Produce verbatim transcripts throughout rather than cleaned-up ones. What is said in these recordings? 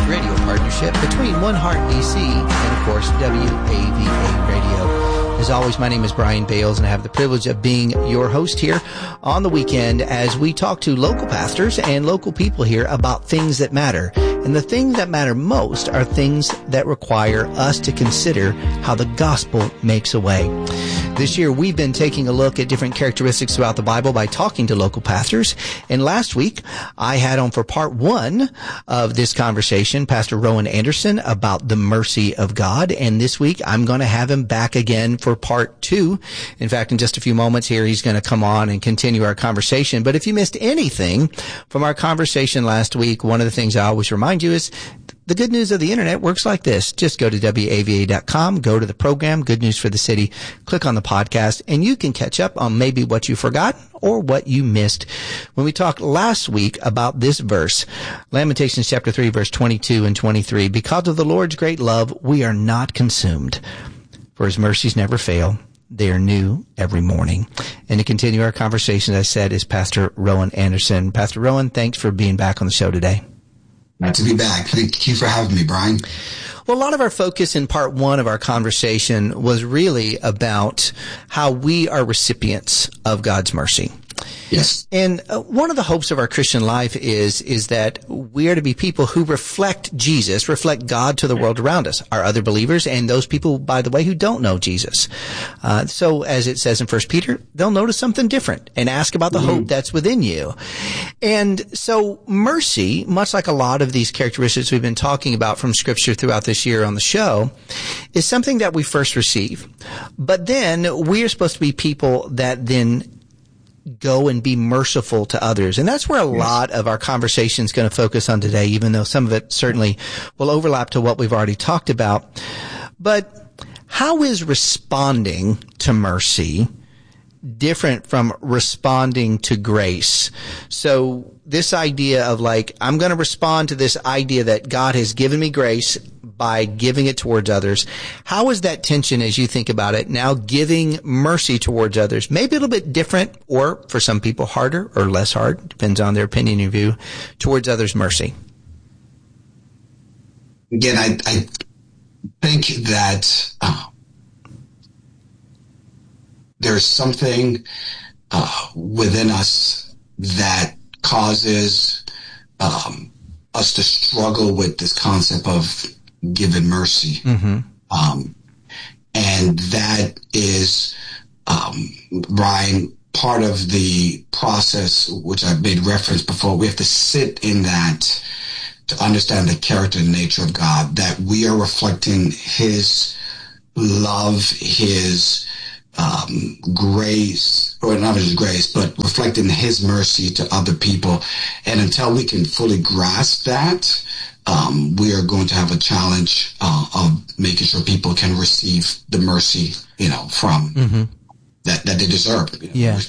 radio partnership between One Heart D C and, of course, W A V A Radio. As always, my name is Brian Bales, and I have the privilege of being your host here on the weekend as we talk to local pastors and local people here about things that matter. And the things that matter most are things that require us to consider how the gospel makes a way. This year, we've been taking a look at different characteristics throughout the Bible by talking to local pastors. And last week, I had on for part one of this conversation, Pastor Rowan Anderson, about the mercy of God. And this week, I'm going to have him back again for part two. In fact, in just a few moments here, he's going to come on and continue our conversation. But if you missed anything from our conversation last week, one of the things I always remind you is the good news of the internet works like this. Just go to W A V A dot com, go to the program, Good News for the City, click on the podcast, and you can catch up on maybe what you forgot or what you missed when we talked last week about this verse, Lamentations chapter three, verse twenty-two and twenty-three. Because of the Lord's great love, we are not consumed, for his mercies never fail. They are new every morning. And to continue our conversation, as I said, is Pastor Rowan Anderson. Pastor Rowan, thanks for being back on the show today. Glad to be back. Thank you for having me, Brian. Well, a lot of our focus in part one of our conversation was really about how we are recipients of God's mercy. Yes. And uh, one of the hopes of our Christian life is, is that we are to be people who reflect Jesus, reflect God to the world around us, our other believers, and those people, by the way, who don't know Jesus. Uh, so as it says in First Peter, they'll notice something different and ask about the mm-hmm. hope that's within you. And so mercy, much like a lot of these characteristics we've been talking about from Scripture throughout this year on the show, is something that we first receive. But then we are supposed to be people that then go and be merciful to others. And that's where a yes. lot of our conversation is going to focus on today, even though some of it certainly will overlap to what we've already talked about. But how is responding to mercy different from responding to grace? So this idea of like, I'm going to respond to this idea that God has given me grace by giving it towards others. How is that tension as you think about it now, giving mercy towards others? Maybe a little bit different, or for some people harder or less hard, depends on their opinion and view, towards others' mercy. Again, I, I think that uh, there's something uh, within us that causes um, us to struggle with this concept of given mercy. Mm-hmm. Um, and that is, um, Brian, part of the process, which I've made reference before. We have to sit in that to understand the character and nature of God, that we are reflecting his love, his um, grace, or not his grace, but reflecting his mercy to other people. And until we can fully grasp that, Um, we are going to have a challenge uh, of making sure people can receive the mercy, you know, from mm-hmm. that, that they deserve. You know, yeah.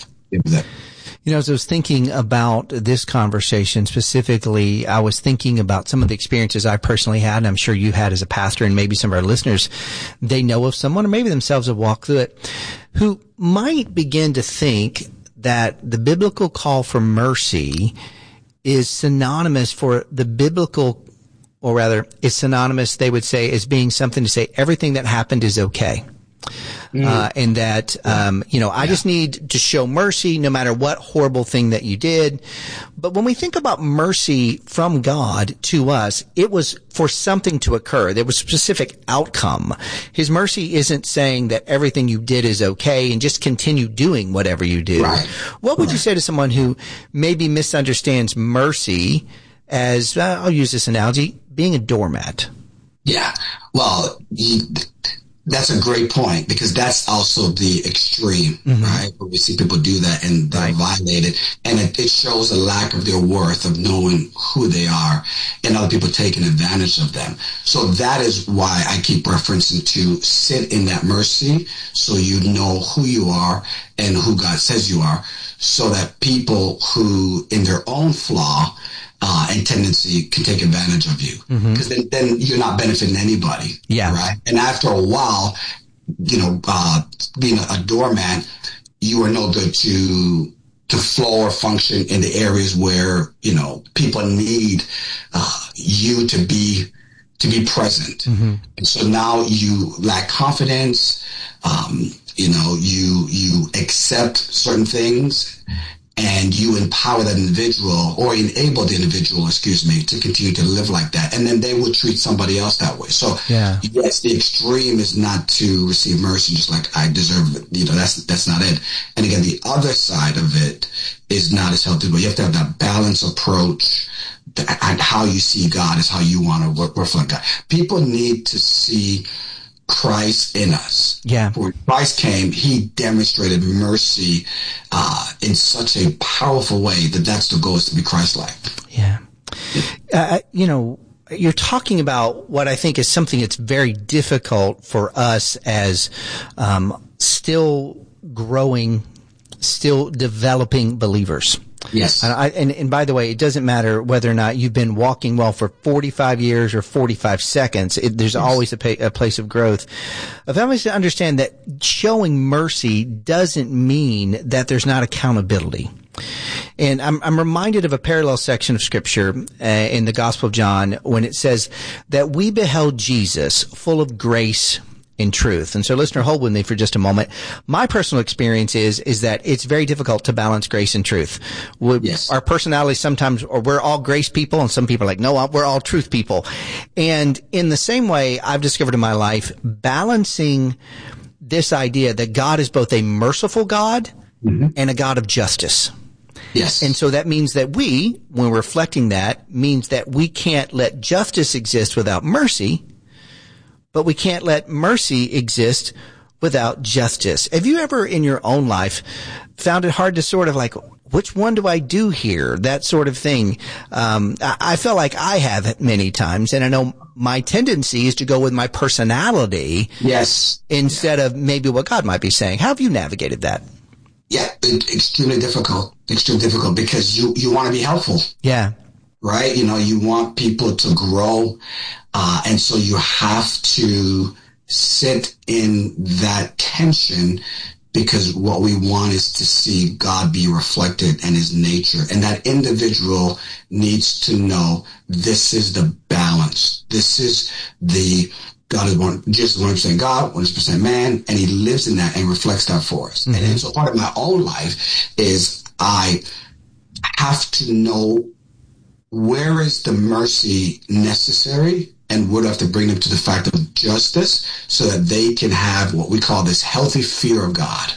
You know, as I was thinking about this conversation specifically, I was thinking about some of the experiences I personally had, and I'm sure you had as a pastor, and maybe some of our listeners, they know of someone, or maybe themselves have walked through it, who might begin to think that the biblical call for mercy is synonymous for the biblical, or rather, is synonymous, they would say, as being something to say everything that happened is okay. Mm. Uh, and that, um, you know, I yeah. just need to show mercy no matter what horrible thing that you did. But when we think about mercy from God to us, it was for something to occur. There was a specific outcome. His mercy isn't saying that everything you did is okay and just continue doing whatever you do. Right. What would right. you say to someone who maybe misunderstands mercy as, uh, I'll use this analogy, being a doormat? Yeah. Well, you, that's a great point, because that's also the extreme, mm-hmm. right? Where we see people do that and they're right. violated, and it, it shows a lack of their worth, of knowing who they are, and other people taking advantage of them. So that is why I keep referencing to sit in that mercy, so you know who you are and who God says you are, so that people who, in their own flaw, Uh, and tendency can take advantage of you, because mm-hmm. then, then you're not benefiting anybody. Yeah. Right. And after a while, you know, uh, being a, a doormat, you are no good to to flow or function in the areas where, you know, people need uh, you to be to be present. Mm-hmm. And so now you lack confidence, um, you know, you you accept certain things, and you empower that individual, or enable the individual, excuse me, to continue to live like that. And then they will treat somebody else that way. So, yeah. yes, the extreme is not to receive mercy just like I deserve it. You know, that's that's not it. And again, the other side of it is not as healthy, but you have to have that balanced approach. And how you see God is how you want to work, reflect God. People need to see Christ in us. Yeah. When Christ came, he demonstrated mercy uh, in such a powerful way that that's the goal, is to be Christ-like. Yeah. Uh, you know, you're talking about what I think is something that's very difficult for us as um, still growing, still developing believers. Yes. And, I, and, and by the way, it doesn't matter whether or not you've been walking well for forty-five years or forty-five seconds. It, there's yes. always a, pay, a place of growth. Families to understand that showing mercy doesn't mean that there's not accountability. And I'm, I'm reminded of a parallel section of Scripture uh, in the Gospel of John when it says that we beheld Jesus full of grace in truth. And so, listener, hold with me for just a moment. My personal experience is is that it's very difficult to balance grace and truth. We, yes. Our personalities sometimes, or we're all grace people, and some people are like, no, we're all truth people. And in the same way, I've discovered in my life, balancing this idea that God is both a merciful God mm-hmm. and a God of justice. Yes. And so that means that we, when we're reflecting that, means that we can't let justice exist without mercy, but we can't let mercy exist without justice. Have you ever in your own life found it hard to sort of like, which one do I do here? That sort of thing. Um, I, I feel like I have many times, and I know my tendency is to go with my personality. Yes. Instead yeah. of maybe what God might be saying. How have you navigated that? Yeah, it, extremely difficult. Extremely difficult because you, you want to be helpful. Yeah. Right? You know, you want people to grow. Uh, and so you have to sit in that tension, because what we want is to see God be reflected in his nature. And that individual needs to know this is the balance. This is the, God is one, just one hundred percent God, one hundred percent man, and he lives in that and reflects that for us. Mm-hmm. And, and so part of my own life is I have to know where is the mercy necessary, and would have to bring them to the fact of justice so that they can have what we call this healthy fear of God.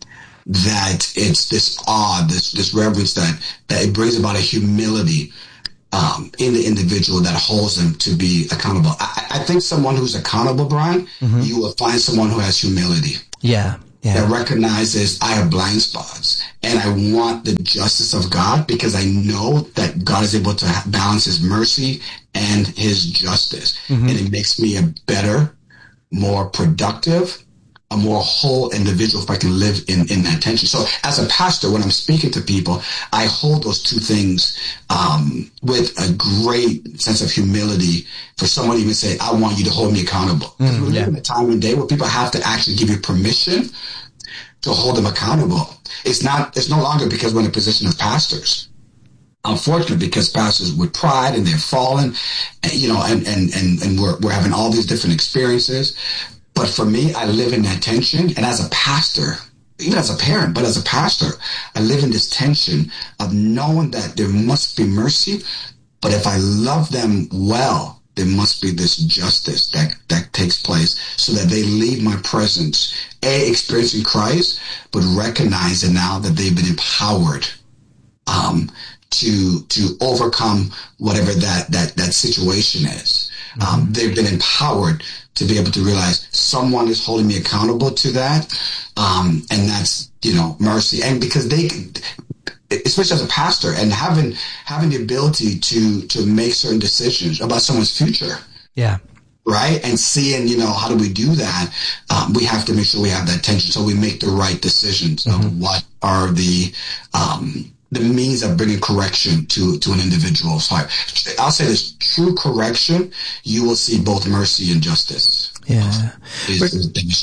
That it's this awe, this this reverence that that it brings about a humility um, in the individual that holds them to be accountable. I, I think someone who's accountable, Brian, mm-hmm. you will find someone who has humility. Yeah. Yeah. That recognizes I have blind spots and I want the justice of God, because I know that God is able to balance his mercy and his justice. Mm-hmm. And it makes me a better, more productive, a more whole individual if I can live in, in that tension. So as a pastor, when I'm speaking to people, I hold those two things um, with a great sense of humility for someone to even say, I want you to hold me accountable. Because mm, we live yeah. in a time and day where people have to actually give you permission to hold them accountable. It's not, it's no longer because we're in a position of pastors. Unfortunately, because pastors with pride and they're fallen, and, you know, and, and, and, and we're, we're having all these different experiences. But for me, I live in that tension. And as a pastor, even as a parent, but as a pastor, I live in this tension of knowing that there must be mercy. But if I love them well, there must be this justice that, that takes place so that they leave my presence, A, experiencing Christ, but recognizing now that they've been empowered um, to to overcome whatever that, that, that situation is. Mm-hmm. Um, they've been empowered to be able to realize someone is holding me accountable to that. Um, and that's, you know, mercy. And because they, especially as a pastor, and having, having the ability to, to make certain decisions about someone's future. Yeah. Right. And seeing, you know, how do we do that? Um, we have to make sure we have that tension so we make the right decisions mm-hmm. of what are the, um, the means of bringing correction to, to an individual's heart. I'll say this, true correction, you will see both mercy and justice. Yeah. Is, is demonstrated.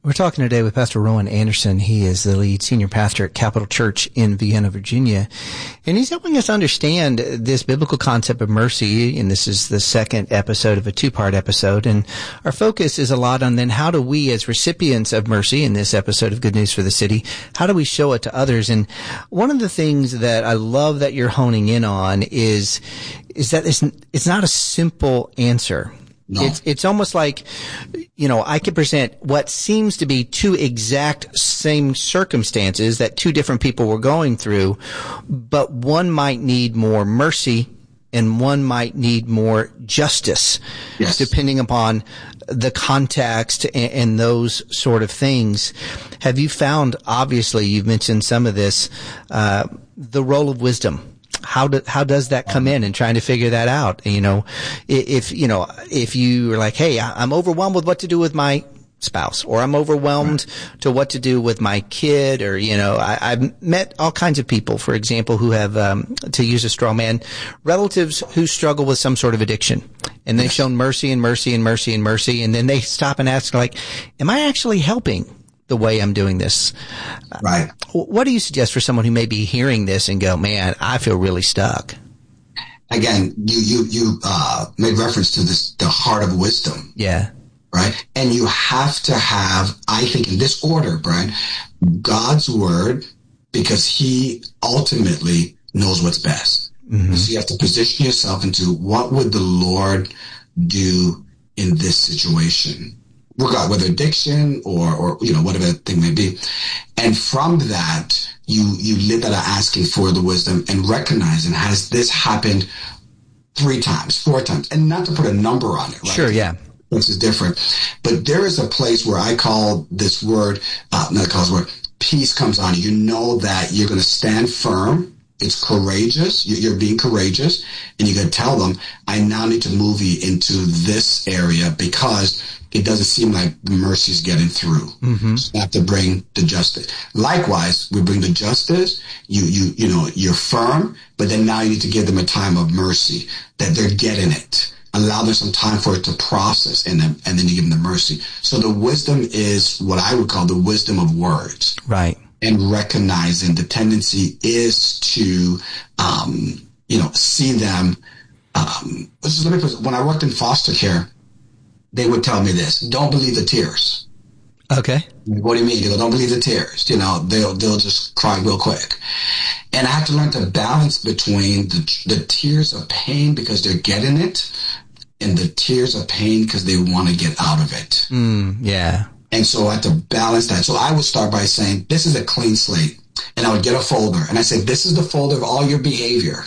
We're talking today with Pastor Rowan Anderson. He is the lead senior pastor at Capital Church in Vienna, Virginia. And he's helping us understand this biblical concept of mercy. And this is the second episode of a two-part episode. And our focus is a lot on then how do we as recipients of mercy in this episode of Good News for the City, how do we show it to others? And one of the things that I love that you're honing in on is, is that it's, it's not a simple answer. No. It's, it's almost like, you know, I could present what seems to be two exact same circumstances that two different people were going through, but one might need more mercy and one might need more justice, yes, depending upon the context and, and those sort of things. Have you found, obviously, you've mentioned some of this, uh, the role of wisdom? How do, how does that come in and trying to figure that out? You know, if, you know, if you are like, hey, I'm overwhelmed with what to do with my spouse, or I'm overwhelmed right. to what to do with my kid, or, you know, I, I've met all kinds of people, for example, who have, um, to use a straw man, relatives who struggle with some sort of addiction. And they've shown mercy and mercy and mercy and mercy. And then they stop and ask, like, am I actually helping the way I'm doing this? Right. What do you suggest for someone who may be hearing this and go, man, I feel really stuck? Again, you, you, you, uh, made reference to this, the heart of wisdom. Yeah. Right. And you have to have, I think in this order, Brian, God's word, because he ultimately knows what's best. Mm-hmm. So you have to position yourself into what would the Lord do in this situation? Regard whether addiction or, or, you know, whatever that thing may be. And from that, you, you live that are asking for the wisdom and recognizing, has this happened three times, four times? And not to put a number on it, right? Sure, yeah. This is different. But there is a place where I call this word, uh, not call this word, peace comes on you. You know that you're going to stand firm. It's courageous. You're being courageous, and you can tell them, I now need to move you into this area because it doesn't seem like the mercy is getting through. Mm-hmm. So you have to bring the justice. Likewise, we bring the justice. You, you, you know, you're firm, but then now you need to give them a time of mercy that they're getting it. Allow them some time for it to process, and then, and then you give them the mercy. So the wisdom is what I would call the wisdom of words. Right. And recognizing the tendency is to, um, you know, see them. Um, let me put, when I worked in foster care, they would tell me this: don't believe the tears. Okay. What do you mean? They go, don't believe the tears. You know, they'll they'll just cry real quick. And I had to learn to balance between the the tears of pain because they're getting it, and the tears of pain because they want to get out of it. Mm, yeah. And so I had to balance that. So I would start by saying, this is a clean slate. And I would get a folder. And I say, this is the folder of all your behavior.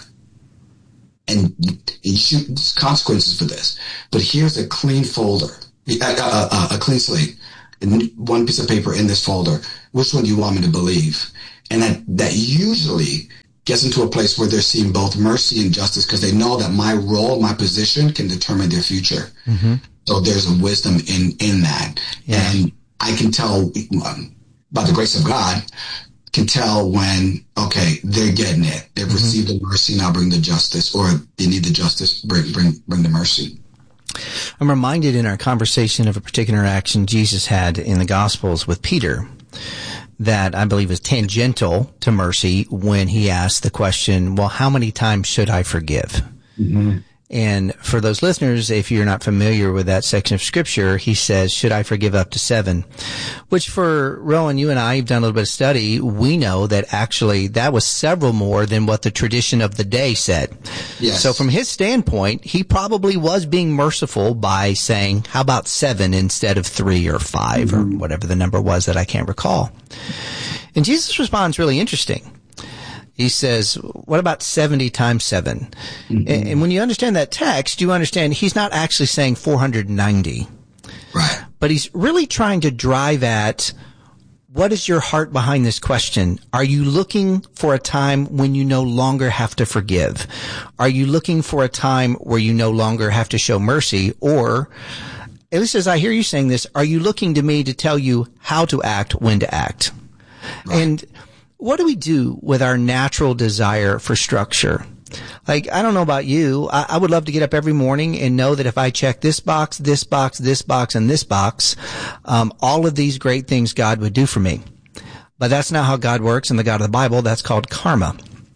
And you shoot consequences for this. But here's a clean folder, a, a, a, a clean slate, and one piece of paper in this folder. Which one do you want me to believe? And that, that usually gets into a place where they're seeing both mercy and justice because they know that my role, my position can determine their future. Mm-hmm. So there's a wisdom in, in that. Yeah. And I can tell, um, by the grace of God, can tell when, okay, they're getting it. They've mm-hmm. received the mercy, now bring the justice, or they need the justice, bring, bring, bring the mercy. I'm reminded in our conversation of a particular interaction Jesus had in the Gospels with Peter that I believe is tangential to mercy when he asked the question, well, how many times should I forgive? Mm-hmm. And for those listeners, if you're not familiar with that section of scripture, he says, should I forgive up to seven? Which for Rowan, you and I have done a little bit of study. We know that actually that was several more than what the tradition of the day said. Yes. So from his standpoint, he probably was being merciful by saying, how about seven instead of three or five mm-hmm. or whatever the number was that I can't recall. And Jesus' response is really interesting. He says, what about seventy times seven? Mm-hmm. And, and when you understand that text, you understand he's not actually saying four hundred ninety. Right. But he's really trying to drive at, what is your heart behind this question? Are you looking for a time when you no longer have to forgive? Are you looking for a time where you no longer have to show mercy? Or, at least as I hear you saying this, are you looking to me to tell you how to act, when to act? Right. And what do we do with our natural desire for structure? Like, I don't know about you. I, I would love to get up every morning and know that if I check this box, this box, this box, and this box, um, all of these great things God would do for me. But that's not how God works in the God of the Bible. That's called karma.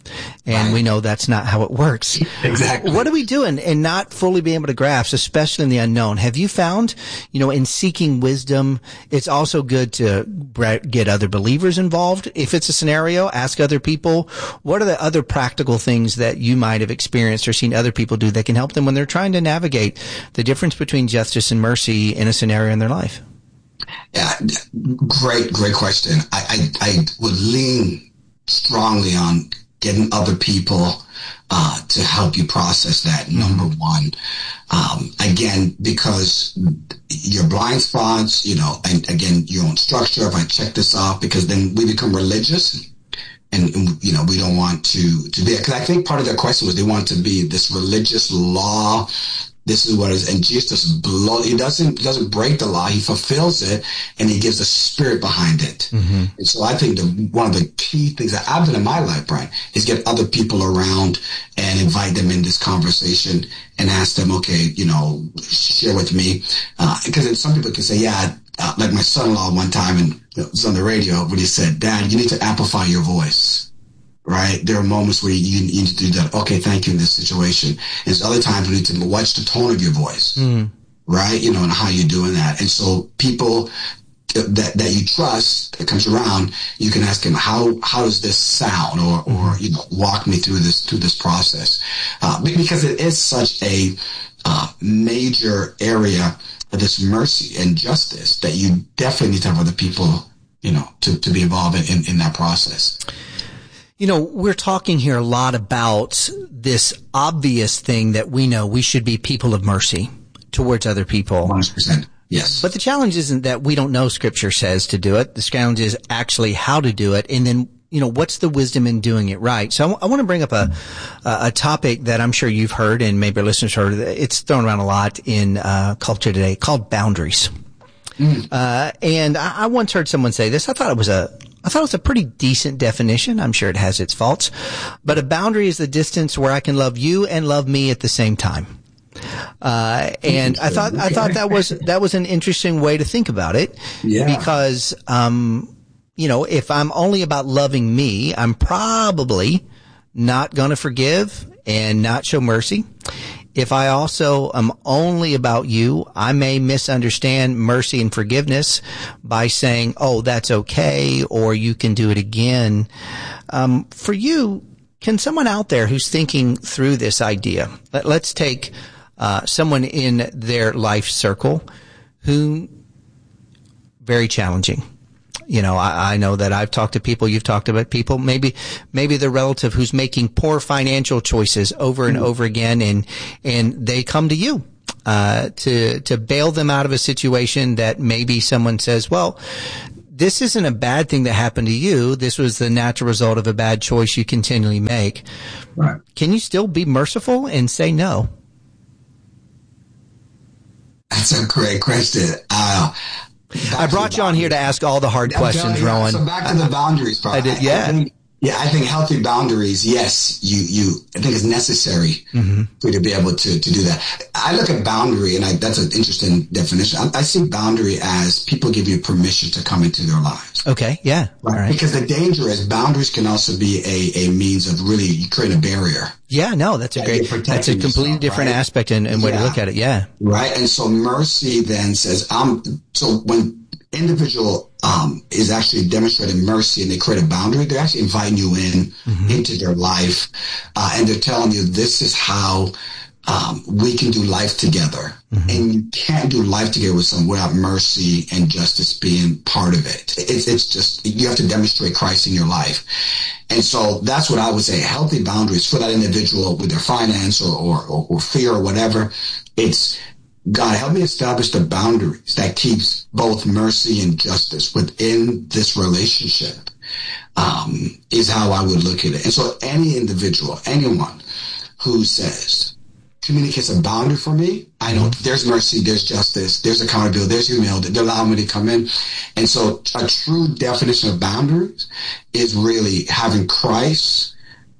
And right. we know that's not how it works. Exactly. What do we do and, and not fully be able to grasp, especially in the unknown? Have you found, you know, in seeking wisdom, it's also good to get other believers involved? If it's a scenario, ask other people. What are the other practical things that you might have experienced or seen other people do that can help them when they're trying to navigate the difference between justice and mercy in a scenario in their life? Yeah, great, great question. I, I, I would lean strongly on getting other people uh, to help you process that, number one. Um, again, because your blind spots, you know, and again, your own structure, if I check this off, because then we become religious. And, and you know, we don't want to, to be, because I think part of their question was they want to be this religious law. This is what it is. And Jesus blow, he doesn't, he doesn't break the law. He fulfills it and he gives a spirit behind it. Mm-hmm. And so I think the, one of the key things that I've done in my life, Brian, is get other people around and invite them in this conversation and ask them, okay, you know, share with me. Uh, because some people can say, yeah, uh, like my son-in-law one time, and it was on the radio when he said, Dad, you need to amplify your voice. Right? There are moments where you, you need to do that. Okay, thank you in this situation. And there's other times we need to watch the tone of your voice. Mm. Right? You know, and how you're doing that. And so people that, that you trust that comes around, you can ask him, how, how does this sound? Or, or, you know, walk me through this, through this process. Uh, because it is such a, uh, major area of this mercy and justice that you definitely need to have other people, you know, to, to be involved in, in, in that process. You know, we're talking here a lot about this obvious thing that we know we should be people of mercy towards other people. one hundred percent. Yes. But the challenge isn't that we don't know Scripture says to do it. The challenge is actually how to do it. And then, you know, what's the wisdom in doing it right? So I want to bring up a, a topic that I'm sure you've heard and maybe our listeners heard. It's thrown around a lot in uh, culture today, called boundaries. Mm. Uh, and I, I once heard someone say this. I thought it was a I thought it was a pretty decent definition. I'm sure it has its faults, but a boundary is the distance where I can love you and love me at the same time. Uh, and I thought, I thought that was, that was an interesting way to think about it. Yeah. Because, um, you know, if I'm only about loving me, I'm probably not going to forgive and not show mercy. If I also am only about you, I may misunderstand mercy and forgiveness by saying, oh, that's okay, or you can do it again. Um, for you, can someone out there who's thinking through this idea, let, let's take uh, someone in their life circle who, very challenging. You know, I, I know that I've talked to people, you've talked about people, maybe, maybe the relative who's making poor financial choices over and mm-hmm. over again, and, and they come to you, uh, to, to bail them out of a situation that maybe someone says, well, this isn't a bad thing that happened to you. This was the natural result of a bad choice you continually make. Right. Can you still be merciful and say no? That's a great question. Uh, Back I brought you on here to ask all the hard I'm questions, you, Rowan. So back to the boundaries part. I did, yeah. I think, yeah, I think healthy boundaries, yes, you, you, I think it's necessary mm-hmm. for you to be able to, to do that. I look at boundary, and I, that's an interesting definition. I, I see boundary as people give you permission to come into their lives. Okay, yeah. Right? All right. Because the danger is boundaries can also be a, a means of really creating a barrier. Yeah, no, that's a great, that's a completely yourself, different right? aspect and, and way yeah. to look at it. Yeah. Right. And so mercy then says, um, so when individual, um, is actually demonstrating mercy and they create a boundary, they're actually inviting you in, mm-hmm. into their life. Uh, and they're telling you this is how, um, we can do life together. Mm-hmm. And you can't do life together with someone without mercy and justice being part of it. It's, it's just, you have to demonstrate Christ in your life. And so that's what I would say. Healthy boundaries for that individual with their finance or, or, or, or fear or whatever. It's, God, help me establish the boundaries that keeps both mercy and justice within this relationship, um, is how I would look at it. And so any individual, anyone who says, communicates a boundary for me, I know there's mercy, there's justice, there's accountability, there's humility, they allow me to come in. And so a true definition of boundaries is really having Christ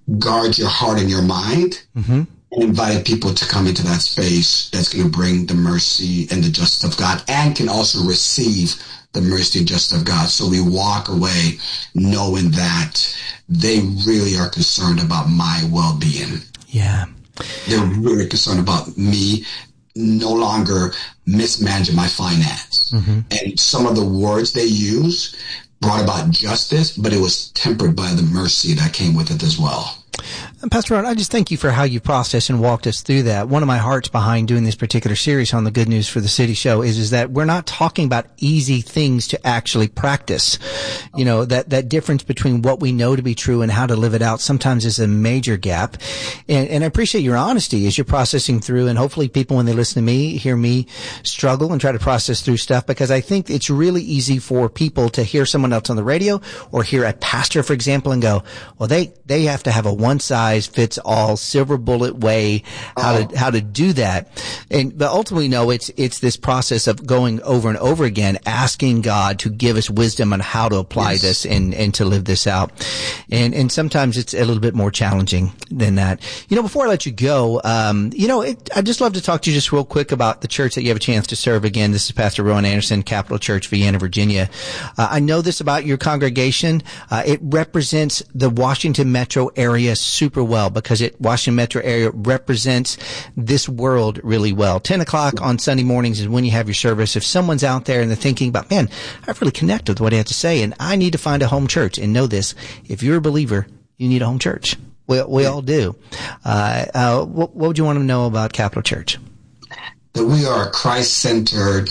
guard your heart and your mind, mm-hmm. and invited people to come into that space that's going to bring the mercy and the justice of God, and can also receive the mercy and justice of God. So we walk away knowing that they really are concerned about my well-being. Yeah. They're really concerned about me no longer mismanaging my finance. Mm-hmm. And some of the words they use brought about justice, but it was tempered by the mercy that came with it as well. And Pastor Ron, I just thank you for how you processed and walked us through that. One of my hearts behind doing this particular series on the Good News for the City show is, is that we're not talking about easy things to actually practice. You know, that, that difference between what we know to be true and how to live it out sometimes is a major gap. And, and I appreciate your honesty as you're processing through, and hopefully people, when they listen to me, hear me struggle and try to process through stuff, because I think it's really easy for people to hear someone else on the radio or hear a pastor, for example, and go, well, they, they have to have a one size fits all silver bullet way how oh. to how to do that. And but ultimately, no, it's it's this process of going over and over again, asking God to give us wisdom on how to apply yes. this and and to live this out. And and sometimes it's a little bit more challenging than that. You know, before I let you go, um, you know, it, I'd just love to talk to you just real quick about the church that you have a chance to serve. Again, this is Pastor Rowan Anderson, Capital Church, Vienna, Virginia. Uh, I know this about your congregation. Uh, it represents the Washington metro area super well, because it Washington metro area represents this world really well. ten o'clock on Sunday mornings is when you have your service. If someone's out there and they're thinking about, man, I've really connected with what I have to say, and I need to find a home church, and know this, if you're a believer, you need a home church. We, we all do. Uh, uh, what, what would you want to know about Capital Church? That we are a Christ-centered,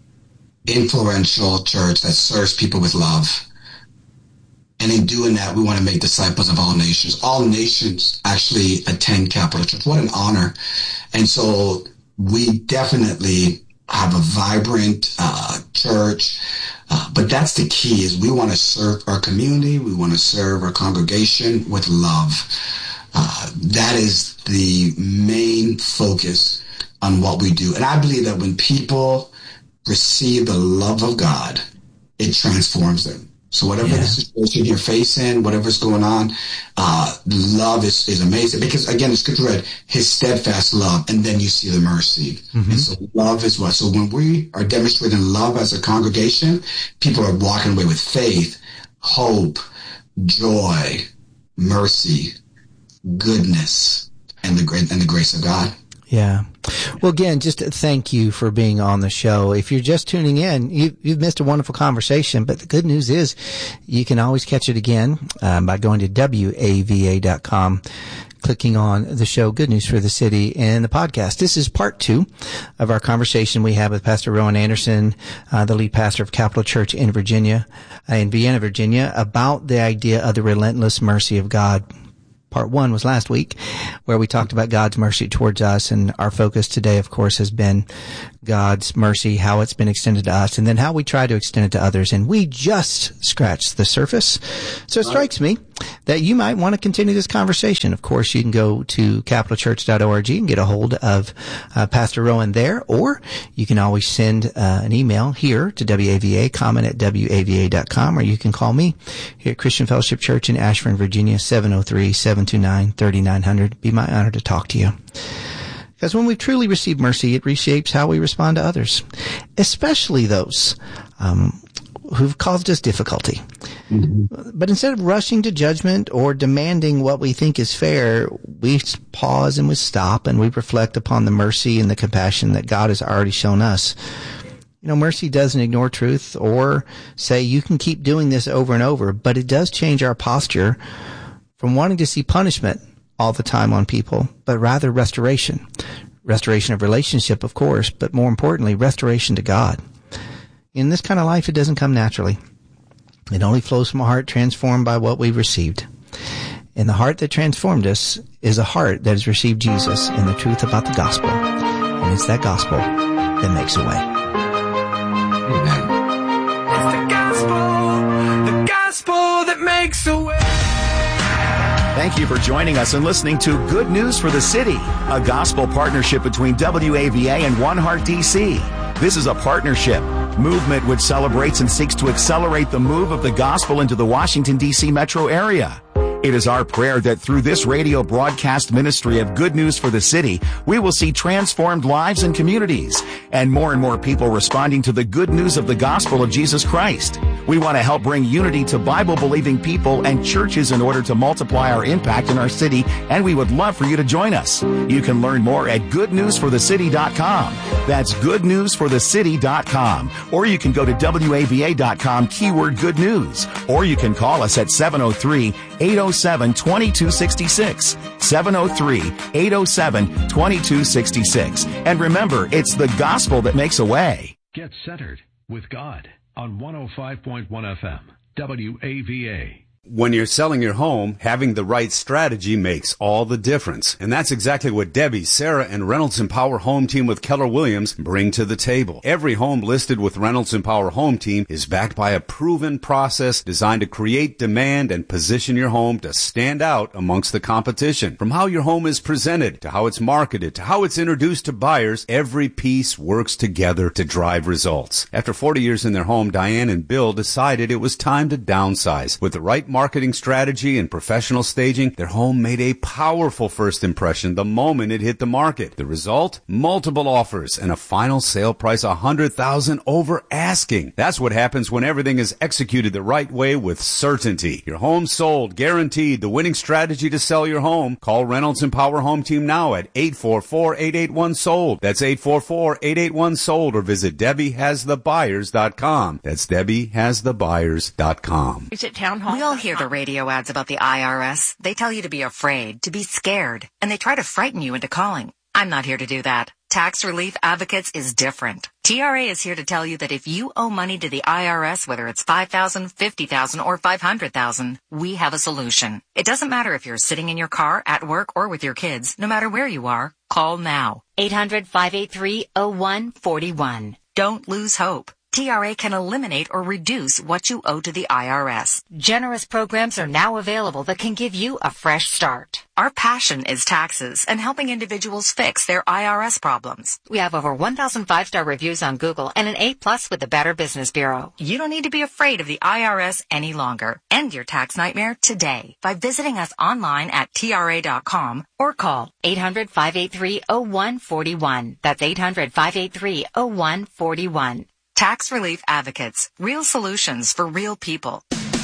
influential church that serves people with love. And in doing that, we want to make disciples of all nations. All nations actually attend Capital Church. What an honor. And so we definitely have a vibrant uh, church. Uh, but that's the key, is we want to serve our community. We want to serve our congregation with love. Uh, that is the main focus on what we do. And I believe that when people receive the love of God, it transforms them. So whatever yeah. the situation you're facing, whatever's going on, uh, love is, is amazing. Because again, the scripture read, his steadfast love, and then you see the mercy. Mm-hmm. And so love is what? So when we are demonstrating love as a congregation, people are walking away with faith, hope, joy, mercy, goodness, and the great and the grace of God. Yeah. Well, again, just thank you for being on the show. If you're just tuning in, you, you've missed a wonderful conversation, but the good news is you can always catch it again um, by going to W A V A dot com, clicking on the show Good News for the City and the podcast. This is part two of our conversation we have with Pastor Rowan Anderson, uh, the lead pastor of Capital Church in Virginia, uh, in Vienna, Virginia, about the idea of the relentless mercy of God. Part one was last week, where we talked about God's mercy towards us, and our focus today, of course, has been God's mercy, how it's been extended to us, and then how we try to extend it to others. And we just scratched the surface. So it strikes me that you might want to continue this conversation. Of course, you can go to capital church dot org and get a hold of uh, Pastor Rowan there, or you can always send uh, an email here to W A V A, comment at W A V A dot com, or you can call me here at Christian Fellowship Church in Ashburn, Virginia, seven oh three, seven two nine, three nine zero zero. Be my honor to talk to you. Because when we truly receive mercy, it reshapes how we respond to others, especially those um, who've caused us difficulty. Mm-hmm. But instead of rushing to judgment or demanding what we think is fair, we pause and we stop and we reflect upon the mercy and the compassion that God has already shown us. You know, mercy doesn't ignore truth or say you can keep doing this over and over, but it does change our posture from wanting to see punishment all the time on people, but rather restoration. Restoration of relationship, of course, but more importantly, restoration to God. In this kind of life, it doesn't come naturally. It only flows from a heart transformed by what we've received. And the heart that transformed us is a heart that has received Jesus and the truth about the gospel. And it's that gospel that makes a way. Amen. It's the gospel, the gospel that makes a way. Thank you for joining us and listening to Good News for the City, a gospel partnership between W A V A and One Heart D C. This is a partnership movement which celebrates and seeks to accelerate the move of the gospel into the Washington, D C metro area. It is our prayer that through this radio broadcast ministry of Good News for the City, we will see transformed lives and communities, and more and more people responding to the good news of the gospel of Jesus Christ. We want to help bring unity to Bible-believing people and churches in order to multiply our impact in our city, and we would love for you to join us. You can learn more at good news for the city dot com. That's good news for the city dot com. Or you can go to W A V A dot com, keyword good news. Or you can call us at seven oh three, eight oh seven, two two six six. seven oh three, eight oh seven, two two six six. And remember, it's the gospel that makes a way. Get centered with God on one oh five point one F M, W A V A. When you're selling your home, having the right strategy makes all the difference. And that's exactly what Debbie, Sarah, and Reynolds and Power Home Team with Keller Williams bring to the table. Every home listed with Reynolds and Power Home Team is backed by a proven process designed to create demand and position your home to stand out amongst the competition. From how your home is presented, to how it's marketed, to how it's introduced to buyers, every piece works together to drive results. After forty years in their home, Diane and Bill decided it was time to downsize. With the right marketing strategy and professional staging, their home made a powerful first impression the moment it hit the market. The result? Multiple offers and a final sale price one hundred thousand dollars over asking. That's what happens when everything is executed the right way with certainty. Your home sold, guaranteed, the winning strategy to sell your home. Call Reynolds and Power Home Team now at eight four four, eight eight one, sold. That's eight four four, eight eight one, sold, or visit Debbie Has The Buyers dot com. That's Debbie Has The Buyers dot com. Is it town hall? We all hear the radio ads about the I R S. They tell you to be afraid, to be scared, and they try to frighten you into calling. I'm not here to do that. Tax Relief Advocates is different. T R A is here to tell you that if you owe money to the I R S, whether it's five thousand dollars, fifty thousand dollars, or five hundred thousand dollars, we have a solution. It doesn't matter if you're sitting in your car, at work, or with your kids. No matter where you are, call now. eight hundred, five eight three, oh one four one. Don't lose hope. T R A can eliminate or reduce what you owe to the I R S. Generous programs are now available that can give you a fresh start. Our passion is taxes and helping individuals fix their I R S problems. We have over one thousand five-star reviews on Google and an A plus with the Better Business Bureau. You don't need to be afraid of the I R S any longer. End your tax nightmare today by visiting us online at T R A dot com or call eight hundred, five eight three, oh one four one. That's eight hundred, five eight three, oh one four one. Tax Relief Advocates. Real solutions for real people.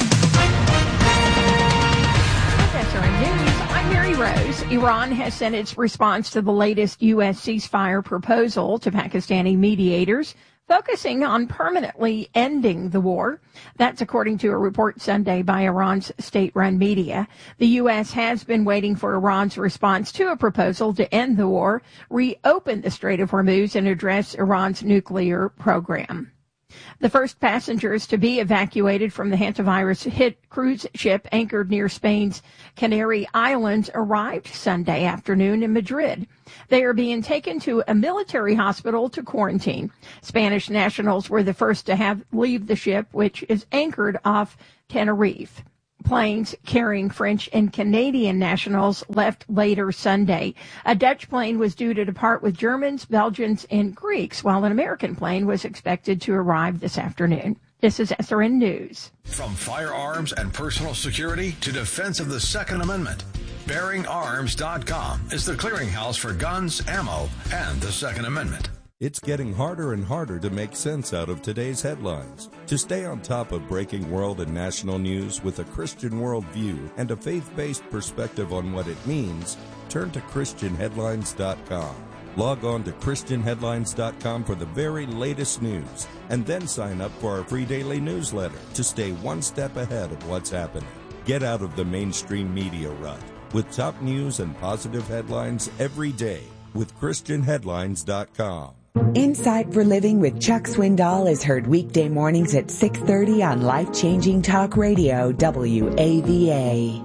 S R N News, I'm Mary Rose. Iran has sent its response to the latest U S ceasefire proposal to Pakistani mediators, focusing on permanently ending the war. That's according to a report Sunday by Iran's state-run media. The U S has been waiting for Iran's response to a proposal to end the war, reopen the Strait of Hormuz, and address Iran's nuclear program. The first passengers to be evacuated from the hantavirus-hit cruise ship anchored near Spain's Canary Islands arrived Sunday afternoon in Madrid. They are being taken to a military hospital to quarantine. Spanish nationals were the first to have leave the ship, which is anchored off Tenerife. Planes carrying French and Canadian nationals left later Sunday. A Dutch plane was due to depart with Germans, Belgians, and Greeks, while an American plane was expected to arrive this afternoon. This is S R N News. From firearms and personal security to defense of the Second Amendment, bearing arms dot com is the clearinghouse for guns, ammo, and the Second Amendment. It's getting harder and harder to make sense out of today's headlines. To stay on top of breaking world and national news with a Christian worldview and a faith-based perspective on what it means, turn to Christian Headlines dot com. Log on to Christian Headlines dot com for the very latest news, and then sign up for our free daily newsletter to stay one step ahead of what's happening. Get out of the mainstream media rut with top news and positive headlines every day with Christian Headlines dot com. Insight for Living with Chuck Swindoll is heard weekday mornings at six thirty on Life-Changing Talk Radio, W A V A.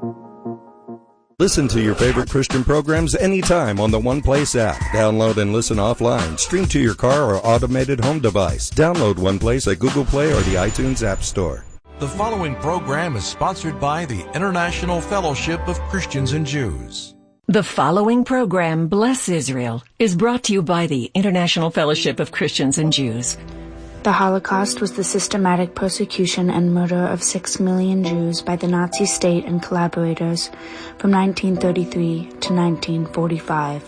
Listen to your favorite Christian programs anytime on the One Place app. Download and listen offline. Stream to your car or automated home device. Download One Place at Google Play or the iTunes App Store. The following program is sponsored by the International Fellowship of Christians and Jews. The following program, Bless Israel, is brought to you by the International Fellowship of Christians and Jews. The Holocaust was the systematic persecution and murder of six million Jews by the Nazi state and collaborators from nineteen thirty-three to nineteen forty-five.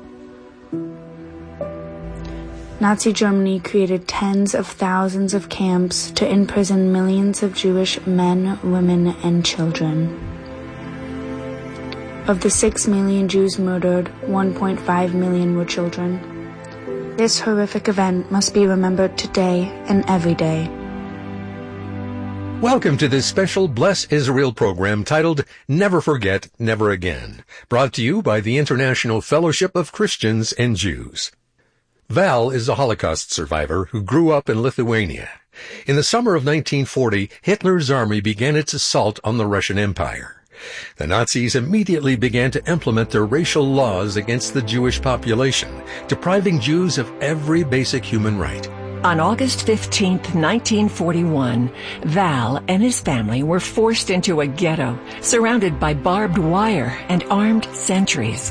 Nazi Germany created tens of thousands of camps to imprison millions of Jewish men, women, and children. Of the six million Jews murdered, one point five million were children. This horrific event must be remembered today and every day. Welcome to this special Bless Israel program titled Never Forget, Never Again, brought to you by the International Fellowship of Christians and Jews. Val is a Holocaust survivor who grew up in Lithuania. In the summer of nineteen forty, Hitler's army began its assault on the Russian Empire. The Nazis immediately began to implement their racial laws against the Jewish population, depriving Jews of every basic human right. On August fifteenth, nineteen forty-one, Val and his family were forced into a ghetto, surrounded by barbed wire and armed sentries.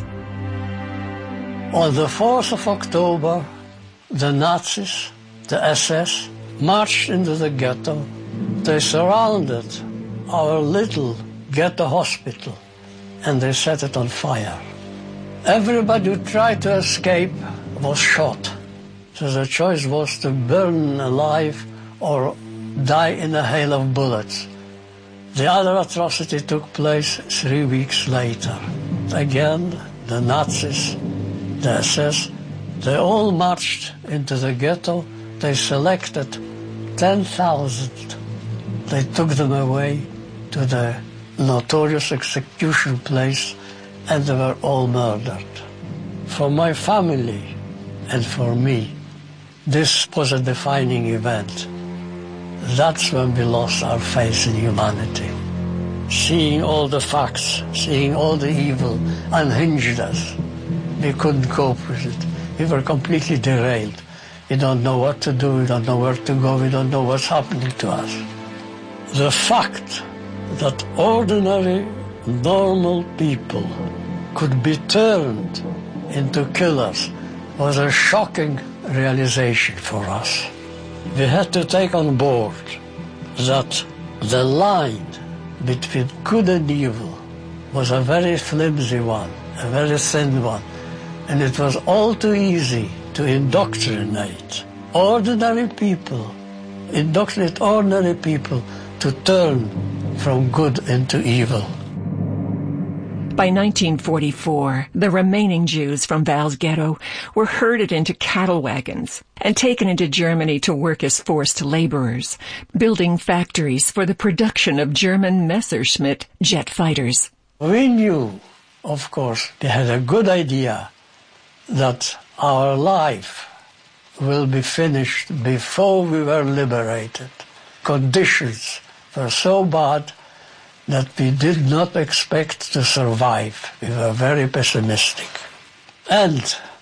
On the fourth of October, the Nazis, the S S, marched into the ghetto. They surrounded our little ghetto hospital, and they set it on fire. Everybody who tried to escape was shot. So the choice was to burn alive or die in a hail of bullets. The other atrocity took place three weeks later. Again, the Nazis, the S S, they all marched into the ghetto. They selected ten thousand. They took them away to the notorious execution place, and they were all murdered. For my family and for me, this was a defining event. That's when we lost our faith in humanity. Seeing all the facts, seeing all the evil unhinged us. We couldn't cope with it. We were completely derailed. We don't know what to do, we don't know where to go, we don't know what's happening to us. The fact that ordinary, normal people could be turned into killers was a shocking realization for us. We had to take on board that the line between good and evil was a very flimsy one, a very thin one, and it was all too easy to indoctrinate ordinary people, indoctrinate ordinary people to turn from good into evil. By nineteen forty-four, the remaining Jews from Val's ghetto were herded into cattle wagons and taken into Germany to work as forced laborers, building factories for the production of German Messerschmitt jet fighters. We knew, of course, we had a good idea that our life will be finished before we were liberated. Conditions were so bad that we did not expect to survive. We were very pessimistic. And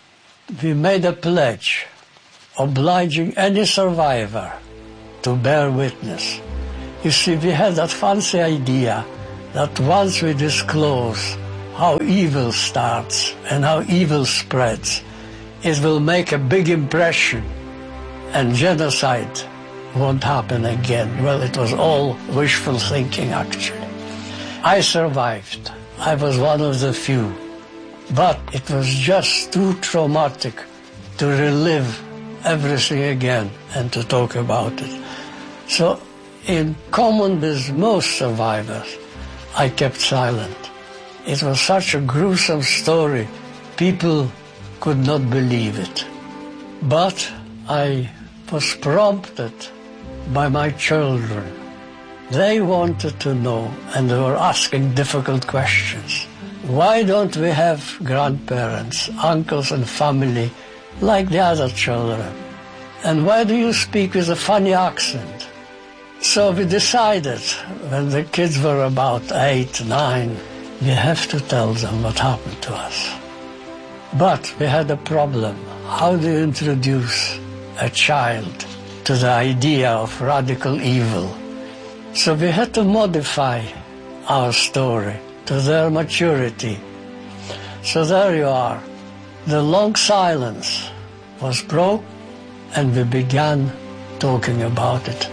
we made a pledge obliging any survivor to bear witness. You see, we had that fancy idea that once we disclose how evil starts and how evil spreads, it will make a big impression and genocide won't happen again. Well, it was all wishful thinking, actually. I survived. I was one of the few. But it was just too traumatic to relive everything again and to talk about it. So, in common with most survivors, I kept silent. It was such a gruesome story. People could not believe it. But I was prompted by my children. They wanted to know, and they were asking difficult questions. Why don't we have grandparents, uncles and family like the other children? And why do you speak with a funny accent? So we decided, when the kids were about eight, nine, we have to tell them what happened to us. But we had a problem. How do you introduce a child to the idea of radical evil? So we had to modify our story to their maturity. So there you are. The long silence was broke, and we began talking about it.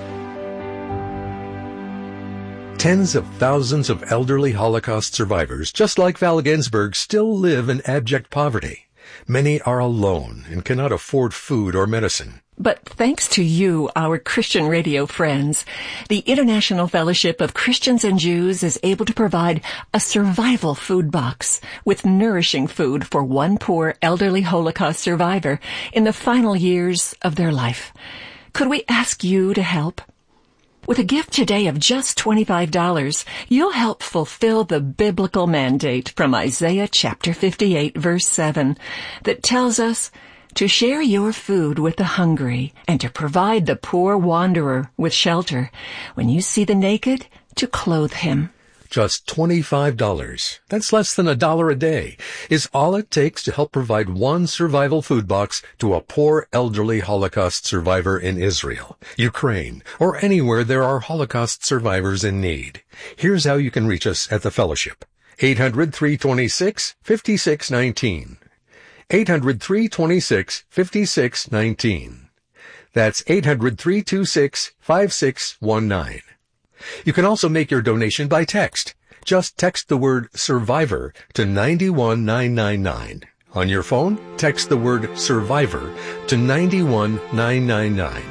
Tens of thousands of elderly Holocaust survivors, just like Val Ginsberg, still live in abject poverty. Many are alone and cannot afford food or medicine. But thanks to you, our Christian radio friends, the International Fellowship of Christians and Jews is able to provide a survival food box with nourishing food for one poor elderly Holocaust survivor in the final years of their life. Could we ask you to help? With a gift today of just twenty-five dollars, you'll help fulfill the biblical mandate from Isaiah chapter fifty-eight, verse seven, that tells us to share your food with the hungry and to provide the poor wanderer with shelter. When you see the naked, to clothe him. Just twenty-five dollars, that's less than a dollar a day, is all it takes to help provide one survival food box to a poor elderly Holocaust survivor in Israel, Ukraine, or anywhere there are Holocaust survivors in need. Here's how you can reach us at the Fellowship. eight hundred, three two six, five six one nine. eight hundred, three two six, five six one nine. That's eight hundred, three two six, five six one nine. You can also make your donation by text. Just text the word survivor to nine one nine nine nine. On your phone, text the word survivor to nine one nine nine nine.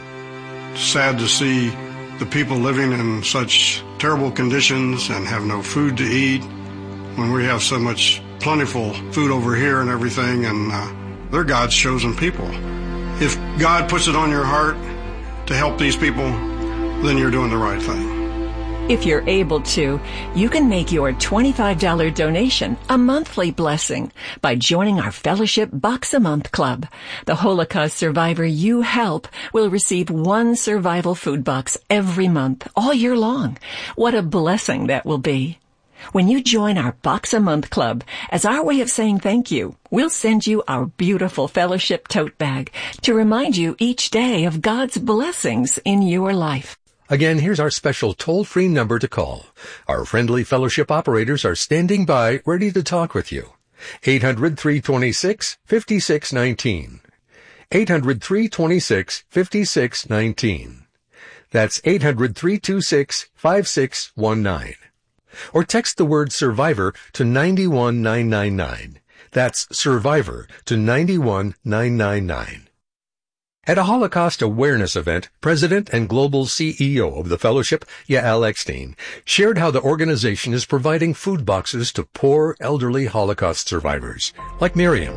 Sad to see the people living in such terrible conditions and have no food to eat when we have so much plentiful food over here and everything, and uh, they're God's chosen people. If God puts it on your heart to help these people, then you're doing the right thing. If you're able to, you can make your twenty-five dollars donation a monthly blessing by joining our Fellowship Box a Month Club. The Holocaust survivor you help will receive one survival food box every month, all year long. What a blessing that will be. When you join our Box a Month Club, as our way of saying thank you, we'll send you our beautiful Fellowship tote bag to remind you each day of God's blessings in your life. Again, here's our special toll-free number to call. Our friendly Fellowship operators are standing by, ready to talk with you. eight hundred, three two six, five six one nine. eight hundred, three two six, five six one nine. That's eight hundred, three two six, five six one nine. Or text the word survivor to nine one nine nine nine. That's survivor to nine one nine nine nine. At a Holocaust awareness event, President and Global C E O of the Fellowship, Yael Eckstein, shared how the organization is providing food boxes to poor elderly Holocaust survivors, like Miriam.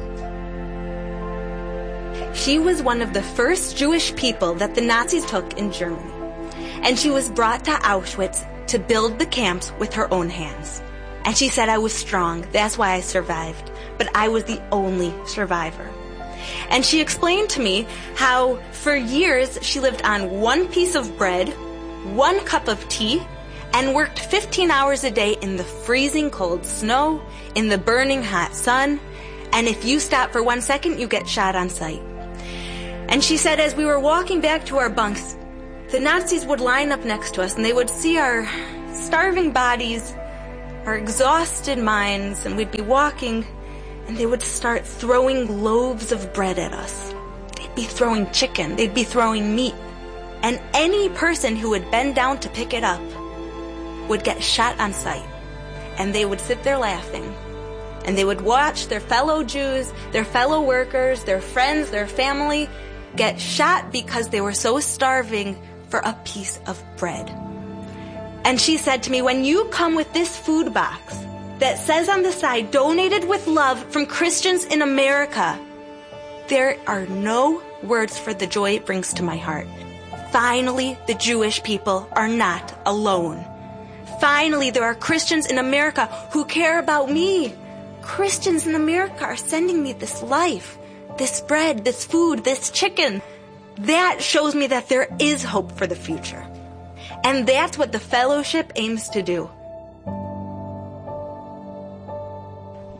She was one of the first Jewish people that the Nazis took in Germany, and she was brought to Auschwitz to build the camps with her own hands. And she said, I was strong, that's why I survived, but I was the only survivor. And she explained to me how for years she lived on one piece of bread, one cup of tea, and worked fifteen hours a day in the freezing cold snow, in the burning hot sun, and if you stop for one second, you get shot on sight. And she said as we were walking back to our bunks, the Nazis would line up next to us and they would see our starving bodies, our exhausted minds, and we'd be walking and they would start throwing loaves of bread at us. They'd be throwing chicken, they'd be throwing meat, and any person who would bend down to pick it up would get shot on sight. And they would sit there laughing, and they would watch their fellow Jews, their fellow workers, their friends, their family get shot because they were so starving for a piece of bread. And she said to me, when you come with this food box that says on the side, donated with love from Christians in America, there are no words for the joy it brings to my heart. Finally, the Jewish people are not alone. Finally, there are Christians in America who care about me. Christians in America are sending me this life, this bread, this food, this chicken. That shows me that there is hope for the future. And that's what the Fellowship aims to do.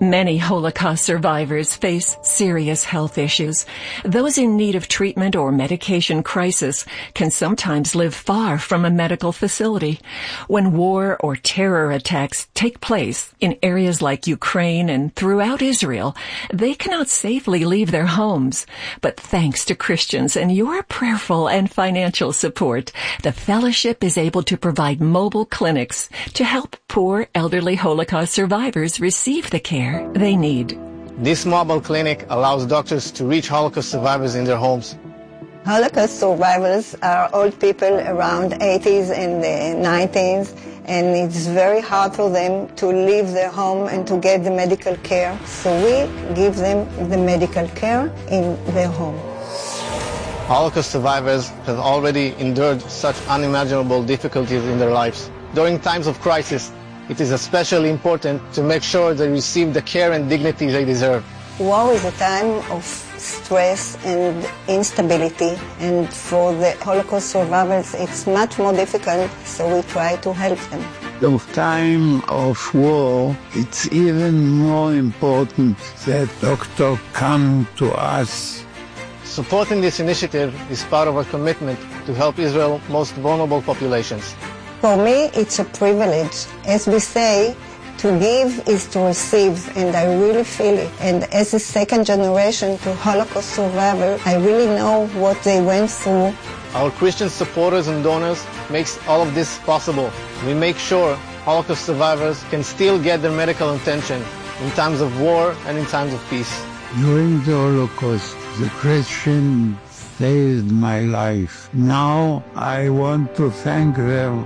Many Holocaust survivors face serious health issues. Those in need of treatment or medication crisis can sometimes live far from a medical facility. When war or terror attacks take place in areas like Ukraine and throughout Israel, they cannot safely leave their homes. But thanks to Christians and your prayerful and financial support, the Fellowship is able to provide mobile clinics to help poor elderly Holocaust survivors receive the care they need. This mobile clinic allows doctors to reach Holocaust survivors in their homes. Holocaust survivors are old people around eighties and nineties, and it's very hard for them to leave their home and to get the medical care. So we give them the medical care in their home. Holocaust survivors have already endured such unimaginable difficulties in their lives. During times of crisis, it is especially important to make sure they receive the care and dignity they deserve. War is a time of stress and instability, and for the Holocaust survivors it's much more difficult, so we try to help them. The time of war, it's even more important that doctors come to us. Supporting this initiative is part of our commitment to help Israel's most vulnerable populations. For me, it's a privilege. As we say, to give is to receive, and I really feel it. And as a second generation to Holocaust survivor, I really know what they went through. Our Christian supporters and donors makes all of this possible. We make sure Holocaust survivors can still get their medical attention in times of war and in times of peace. During the Holocaust, the Christian saved my life. Now I want to thank them.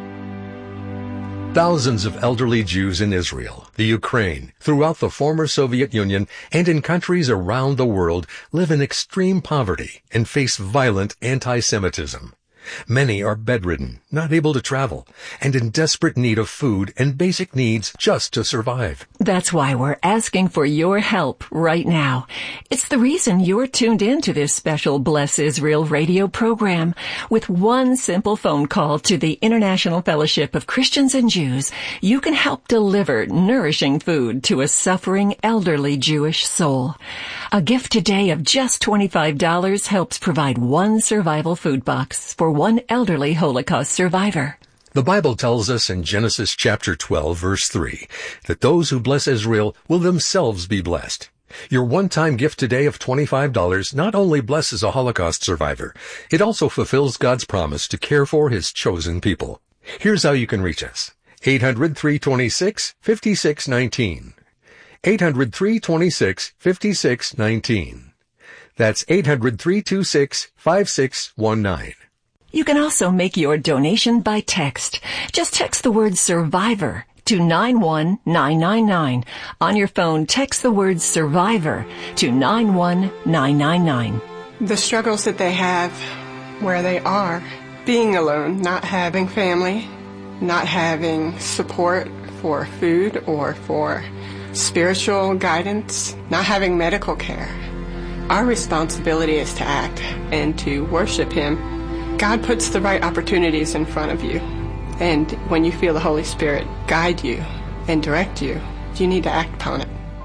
Thousands of elderly Jews in Israel, the Ukraine, throughout the former Soviet Union, and in countries around the world live in extreme poverty and face violent anti-Semitism. Many are bedridden, not able to travel, and in desperate need of food and basic needs just to survive. That's why we're asking for your help right now. It's the reason you're tuned in to this special Bless Israel radio program. With one simple phone call to the International Fellowship of Christians and Jews, you can help deliver nourishing food to a suffering elderly Jewish soul. A gift today of just twenty-five dollars helps provide one survival food box for one elderly Holocaust survivor. The Bible tells us in Genesis chapter twelve, verse three, that those who bless Israel will themselves be blessed. Your one-time gift today of twenty-five dollars not only blesses a Holocaust survivor, it also fulfills God's promise to care for His chosen people. Here's how you can reach us. eight hundred, three two six, five six one nine. eight hundred, three two six, five six one nine. That's eight hundred, three two six, five six one nine. You can also make your donation by text. Just text the word survivor to nine one nine nine nine. On your phone, text the word survivor to nine one nine nine nine. The struggles that they have where they are, being alone, not having family, not having support for food or for spiritual guidance, not having medical care. Our responsibility is to act and to worship Him. God puts the right opportunities in front of you. And when you feel the Holy Spirit guide you and direct you, you need to act upon it.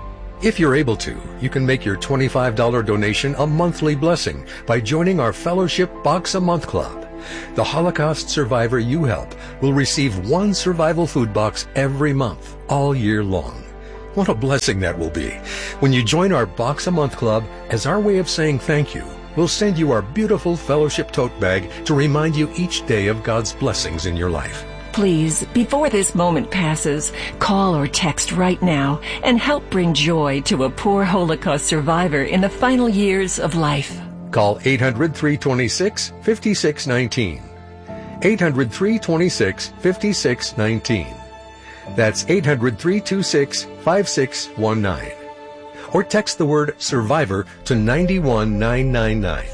If you're able to, you can make your twenty-five dollars donation a monthly blessing by joining our Fellowship Box a Month Club. The Holocaust survivor you help will receive one survival food box every month, all year long. What a blessing that will be. When you join our Box a Month Club, as our way of saying thank you, we'll send you our beautiful Fellowship tote bag to remind you each day of God's blessings in your life. Please, before this moment passes, call or text right now and help bring joy to a poor Holocaust survivor in the final years of life. Call eight hundred, three two six, five six one nine. eight hundred, three two six, five six one nine. That's eight hundred, three two six, five six one nine. Or text the word survivor to nine one nine nine nine.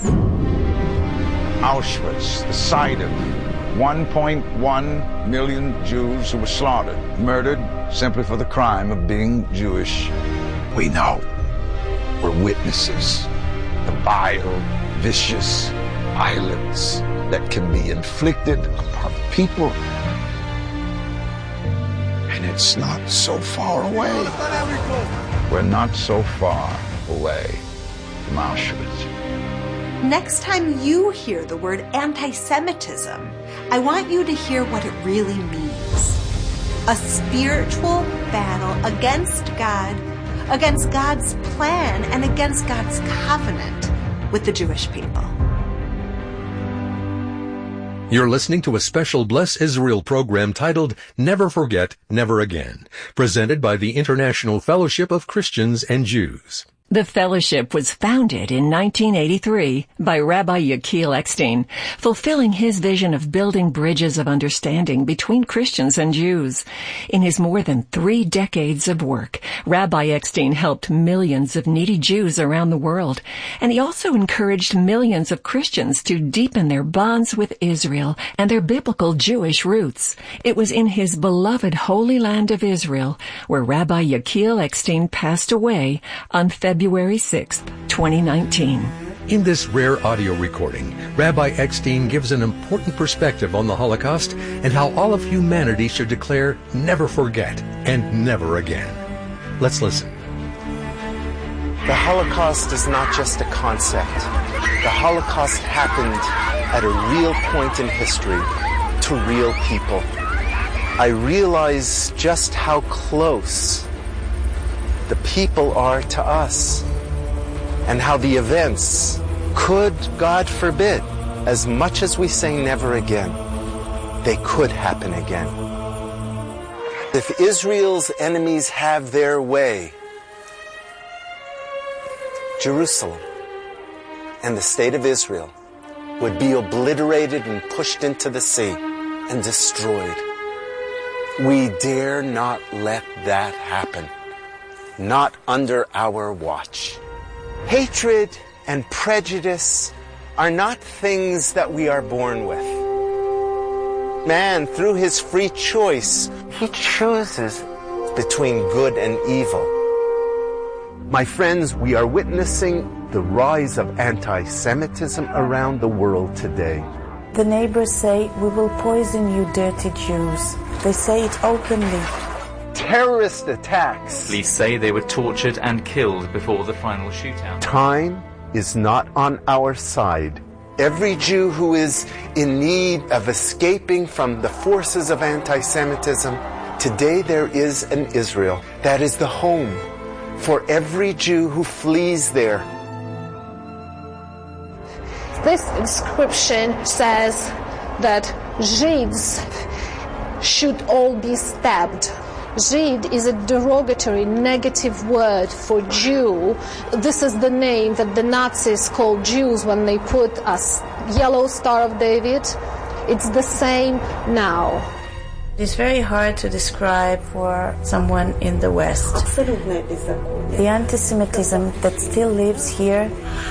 Auschwitz, the site of one point one million Jews who were slaughtered, murdered simply for the crime of being Jewish. We know. We're witnesses. The vile, vicious violence that can be inflicted upon people And it's not so far away. We're not so far away from Auschwitz. Next time you hear the word anti-Semitism, I want you to hear what it really means. A spiritual battle against God, against God's plan, and against God's covenant with the Jewish people. You're listening to a special Bless Israel program titled Never Forget, Never Again, presented by the International Fellowship of Christians and Jews. The fellowship was founded in nineteen eighty-three by Rabbi Yechiel Eckstein, fulfilling his vision of building bridges of understanding between Christians and Jews. In his more than three decades of work, Rabbi Eckstein helped millions of needy Jews around the world, and he also encouraged millions of Christians to deepen their bonds with Israel and their biblical Jewish roots. It was in his beloved Holy Land of Israel where Rabbi Yechiel Eckstein passed away on February February sixth, twenty nineteen. In this rare audio recording, Rabbi Eckstein gives an important perspective on the Holocaust and how all of humanity should declare never forget and never again. Let's listen. The Holocaust is not just a concept. The Holocaust happened at a real point in history to real people. I realize just how close the people are to us, and how the events could, God forbid, as much as we say never again, they could happen again. If Israel's enemies have their way, Jerusalem and the state of Israel would be obliterated and pushed into the sea and destroyed. We dare not let that happen. Not under our watch. Hatred and prejudice are not things that we are born with. Man, through his free choice, he chooses between good and evil. My friends, we are witnessing the rise of anti-Semitism around the world today. The neighbors say, "We will poison you, dirty Jews." They say it openly. Terrorist attacks. Police say they were tortured and killed before the final shootout. Time is not on our side. Every Jew who is in need of escaping from the forces of anti-Semitism, today there is an Israel that is the home for every Jew who flees there. This inscription says that Jews should all be stabbed. Žid is a derogatory, negative word for Jew. This is the name that the Nazis called Jews when they put a yellow Star of David. It's the same now. It's very hard to describe for someone in the West. The anti-Semitism that still lives here.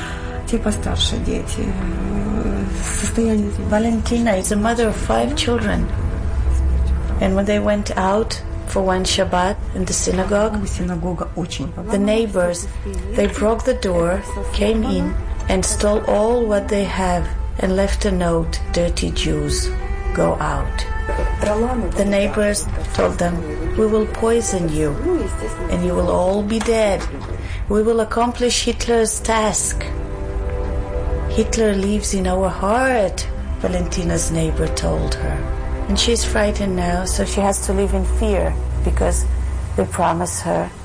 Valentina is a mother of five children. And when they went out for one Shabbat in the synagogue, the neighbors, they broke the door, came in, and stole all what they have and left a note, "Dirty Jews, go out." The neighbors told them, "We will poison you, and you will all be dead. We will accomplish Hitler's task." "Hitler lives in our heart," Valentina's neighbor told her. And she's frightened now, so she has to live in fear because they promise her